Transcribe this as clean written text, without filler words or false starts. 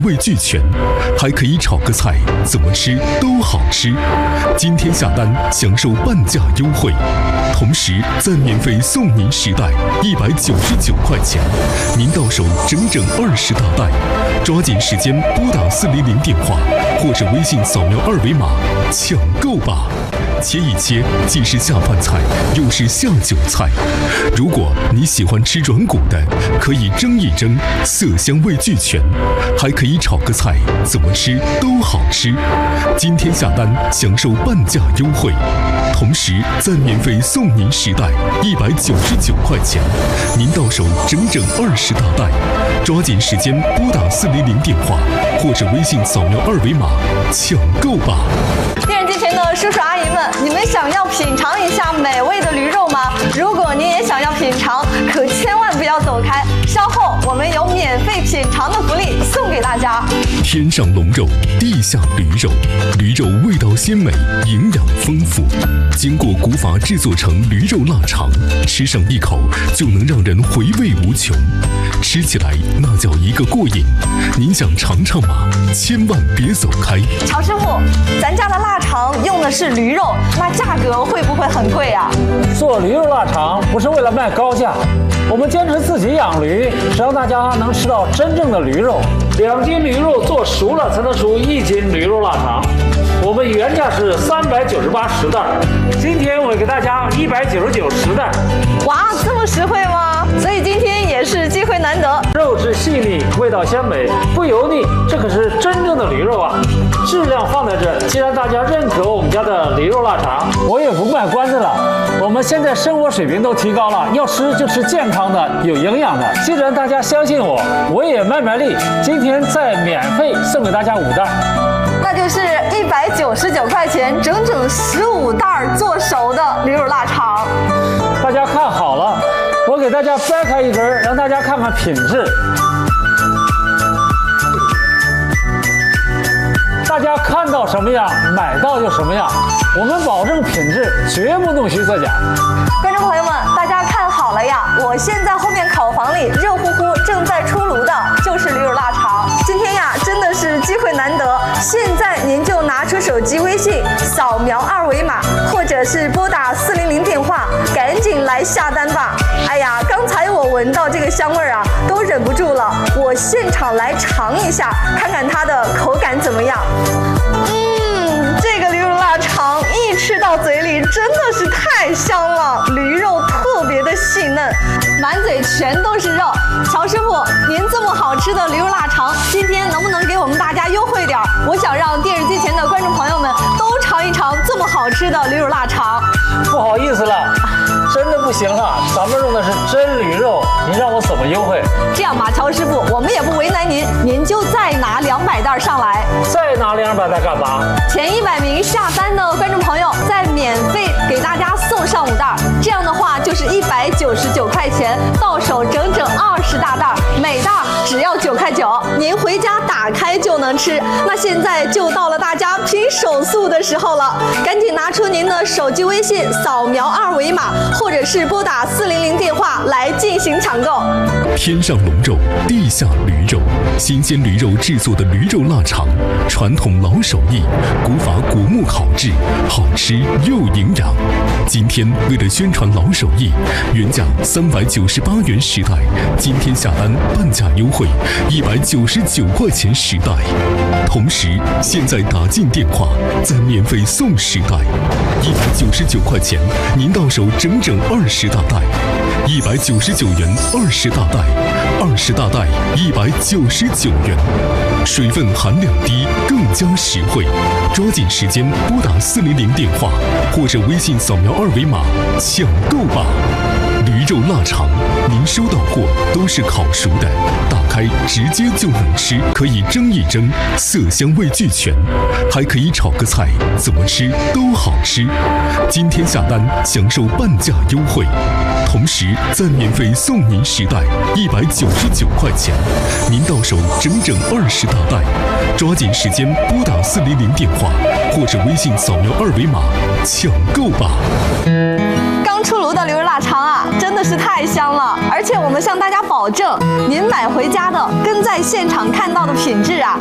味俱全，还可以炒个菜，怎么吃都好吃。今天下单享受半价优惠，同时再免费送您10袋，199块钱，您到手整整20大袋。抓紧时间拨打400电话或者微信扫描2维码抢购吧。切一切，既是下饭菜，又是下酒菜。如果你喜欢吃软骨的，可以蒸一蒸，色香味俱全，还可以炒个菜，怎么吃都好吃。今天下单享受半价优惠，同时再免费送您10袋，199块钱，您到手整整20大袋。抓紧时间拨打400电话或者微信扫描2维码抢购吧。 电视机前的叔叔阿姨们，你们想要品尝一下美味的驴肉吗？如果你也想要品尝，可千万不要走开，稍后我们有免费品尝的福利送给大家。 天上龙肉，地下驴肉，驴肉味道鲜美，营养丰富，经过古法制作成驴肉腊肠，吃上一口就能让人回味无穷，吃起来那叫一个过瘾。您想尝尝吗？千万别走开。 曹师傅，咱家的腊肠用的是驴肉，那价格会不会很贵啊？ 做驴肉腊肠不是为了卖高价，我们坚持自己养驴，是让大家能吃到真正的驴肉。2斤驴肉做熟了才能出1斤驴肉腊肠。我们原价是39810袋，今天我给大家199 10袋。 哇，这么实惠吗？所以今天也是机会难得。 肉质细腻，味道鲜美，不油腻，这可是真正的驴肉啊！质量放在这，既然大家认可我们家的驴肉腊肠，我也不卖关子了。我们现在生活水平都提高了，要吃就吃健康的、有营养的。既然大家相信我，我也卖力，今天再免费送给大家5袋。 那就是199块钱，整整15袋做熟的驴肉腊肠。 大家看好了，我给大家掰开一根，让大家看看品质。大家看到什么样，买到就什么样，我们保证品质，绝不弄虚作假。 观众朋友们，大家看好了呀！我现在后面烤房里热乎乎正在出炉的就是驴肉腊肠。今天呀，真的是机会难得，现在您就拿出手机微信扫描2维码，或者是拨打400电话，赶紧来下单吧！哎呀，刚才我闻到这个香味啊，都忍不住了，我现场来尝一下，看看它的口感怎么样。这个驴肉腊肠一吃到嘴里真的是太香了，驴肉特别的细嫩，满嘴全都是肉。乔师傅，您这么好吃的驴肉腊肠，今天能不能给我们大家优惠点？我想让电视机前的观众朋友们都尝一尝这么好吃的驴肉腊肠。 不好意思了，真的不行了，咱们用的是真驴肉，您让我怎么优惠？ 这样吧，乔师傅，我们也不为难您，您就再拿200袋上来。 再拿200袋干嘛？ 前100名下单的观众朋友再免费给大家送上5袋，这样的话就是199块钱，到手整整20大袋，每袋只要9块9，您回家打开就能吃。那现在就到了大家拼手速的时候了，赶紧拿出您的手机微信扫描2维码，或者是拨打400电话来进行抢购。 天上龙肉，地下驴肉，新鲜驴肉制作的驴肉腊肠，传统老手艺，古法果木烤制，好吃又营养。今天为了宣传老手艺，原价398元10袋，今天下单半价优惠，199块钱10袋。同时，现在打进电话再免费送10袋，199块钱，您到手整整20大袋，199元20大袋，20大袋199元，水分含量低，更加实惠。抓紧时间拨打400电话或者微信扫描2维码抢购吧。驴肉腊肠，您收到货都是烤熟的，打开直接就能吃，可以蒸一蒸，色香味俱全，还可以炒个菜，怎么吃都好吃。今天下单享受半价优惠， 同时再免费送您10袋，199块钱，您到手整整20大袋。抓紧时间拨打400电话，或者微信扫描2维码抢购吧。 刚出炉的驴肉腊肠啊，真的是太香了！而且我们向大家保证，您买回家的跟在现场看到的品质啊，